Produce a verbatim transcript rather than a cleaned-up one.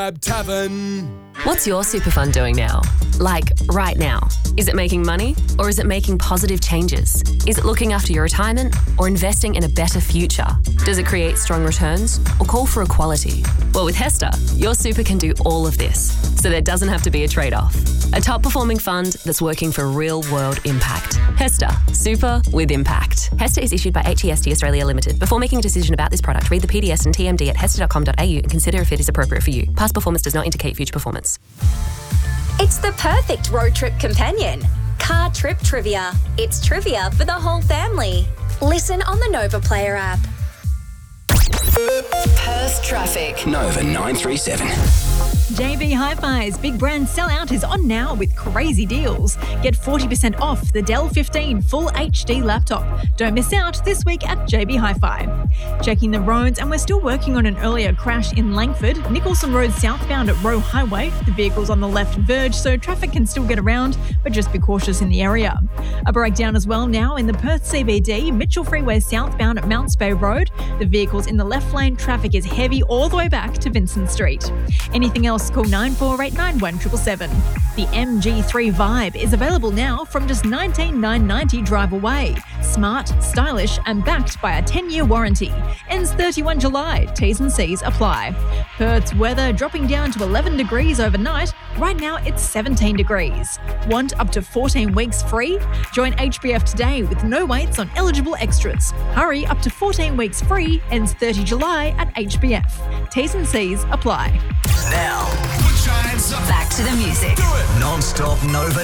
Crab Tavern. What's your super fund doing now? Like, right now. Is it making money or is it making positive changes? Is it looking after your retirement or investing in a better future? Does it create strong returns or call for equality? Well, with HESTA, your super can do all of this, so there doesn't have to be a trade-off. A top-performing fund that's working for real-world impact. HESTA, super with impact. HESTA is issued by H E S T Australia Limited. Before making a decision about this product, read the P D S and T M D at hesta dot com dot a u and consider if it is appropriate for you. Past performance does not indicate future performance. It's the perfect road trip companion. Car Trip Trivia. It's trivia for the whole family. Listen on the Nova Player app. Perth traffic. Nova nine three seven. J B Hi-Fi's Big Brand Sellout is on now with crazy deals. Get forty percent off the Dell fifteen Full H D laptop. Don't miss out this week at J B Hi-Fi. Checking the roads, and we're still working on an earlier crash in Langford, Nicholson Road southbound at Roe Highway. The vehicle's on the left verge, so traffic can still get around, but just be cautious in the area. A breakdown as well now in the Perth C B D, Mitchell Freeway southbound at Mounts Bay Road. The vehicle's in the left lane, traffic is heavy all the way back to Vincent Street. Anything else, call nine four eight nine one seven seven seven. The M G three Vibe is available now from just nineteen thousand nine hundred ninety dollars drive away. Smart, stylish and backed by a ten-year warranty. Ends thirty-first of July. T's and C's apply. Perth's weather dropping down to eleven degrees overnight. Right now it's seventeen degrees. Want up to fourteen weeks free? Join H B F today with no waits on eligible extras. Hurry, up to fourteen weeks free. Ends thirtieth of July at H B F. T's and C's apply. Now, back to the music. Non-stop Nova